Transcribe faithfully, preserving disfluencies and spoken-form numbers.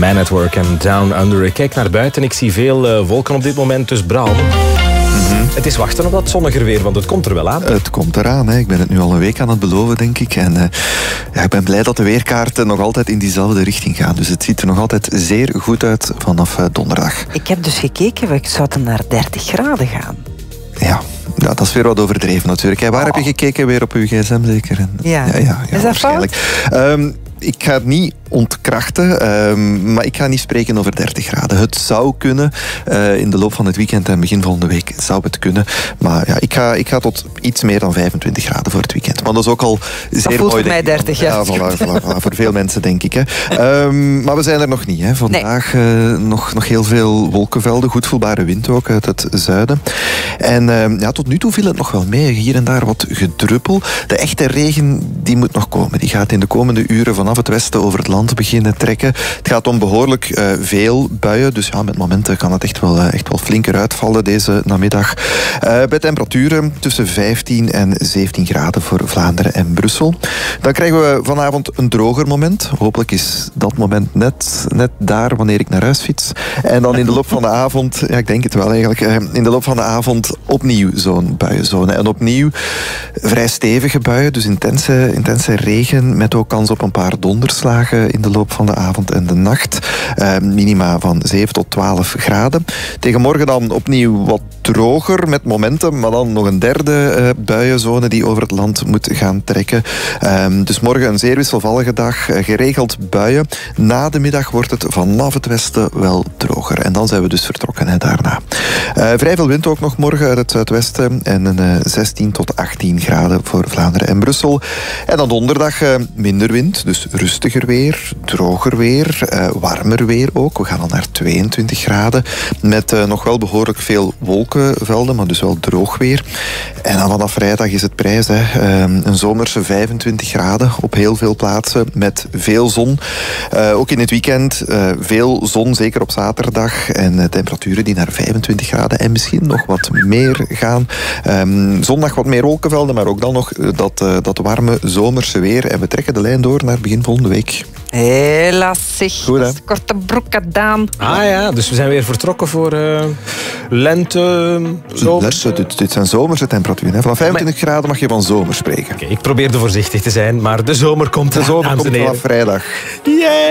Man at Work en Down Under. Ik kijk naar buiten en ik zie veel uh, wolken op dit moment, dus Bram. Mm-hmm. Het is wachten op dat zonniger weer, want het komt er wel aan. Het komt eraan. Hè. Ik ben het nu al een week aan het beloven, denk ik. En uh, ja, ik ben blij dat de weerkaarten nog altijd in diezelfde richting gaan. Dus het ziet er nog altijd zeer goed uit vanaf uh, donderdag. Ik heb dus gekeken, we zouden naar dertig graden gaan. Ja. Ja, dat is weer wat overdreven natuurlijk. Hey, waar oh. heb je gekeken? Weer op uw gsm zeker? En, ja. Ja, ja, ja, is dat waarschijnlijk. Um, ik ga het niet ontkrachten, um, maar ik ga niet spreken over dertig graden. Het zou kunnen. Uh, in de loop van het weekend en begin volgende week zou het kunnen. Maar ja, ik ga, ik ga tot iets meer dan vijfentwintig graden voor het weekend. Maar dat is ook al zeer dat voelt mooi. Voor mij dertig, ja. Ja, voilà, voilà, voilà, voor veel mensen denk ik. Hè. Um, maar we zijn er nog niet. Hè. Vandaag nee. uh, nog, nog heel veel wolkenvelden. Goed voelbare wind ook uit het zuiden. En uh, ja, tot nu toe viel het nog wel mee. Hier en daar wat gedruppel. De echte regen die moet nog komen. Die gaat in de komende uren vanaf het westen over het land beginnen trekken. Het gaat om behoorlijk uh, veel buien. Dus ja, met momenten kan het echt wel, uh, echt wel flinker uitvallen deze namiddag. Uh, bij temperaturen tussen vijftien en zeventien graden voor Vlaanderen en Brussel. Dan krijgen we vanavond een droger moment. Hopelijk is dat moment net, net daar wanneer ik naar huis fiets. En dan in de loop van de avond, ja, ik denk het wel eigenlijk, uh, in de loop van de avond opnieuw zo'n buienzone. En opnieuw vrij stevige buien, dus intense, intense regen met ook kans op een paar donderslagen in de loop van de avond en de nacht. Uh, minima van zeven tot twaalf graden. Tegen morgen dan opnieuw wat droger met momenten, maar dan nog een derde uh, buienzone die over het land moet gaan trekken. Uh, dus morgen een zeer wisselvallige dag, uh, geregeld buien. Na de middag wordt het vanaf het westen wel droger. En dan zijn we dus vertrokken hè, daarna. Uh, vrij veel wind ook nog morgen uit het zuidwesten en een uh, zestien tot achttien graden voor Vlaanderen en Brussel. En dan donderdag uh, minder wind, dus rustiger weer, droger weer, uh, warmer weer ook. We gaan al naar tweeëntwintig graden met uh, nog wel behoorlijk veel wolkenvelden, maar dus wel droog weer. En dan vanaf vrijdag is het prijs, hè, uh, een zomerse vijfentwintig graden op heel veel plaatsen met veel zon. Uh, ook in het weekend uh, veel zon, zeker op zaterdag. En uh, temperaturen die naar vijfentwintig graden en misschien nog wat meer gaan. Um, zondag wat meer wolkenvelden, maar ook dan nog dat, uh, dat warme zomerse weer. En we trekken de lijn door naar begin volgende week. Helaas zeg, Goed, hè? korte broek gedaan. Ah ja, dus we zijn weer vertrokken voor uh, lente, zomers. Lente, dit, dit zijn zomerse temperaturen. Hè. Vanaf vijfentwintig maar... graden mag je van zomer spreken. Okay, ik probeerde voorzichtig te zijn, maar de zomer komt De zomer aan, komt vanaf vrijdag. Yeah.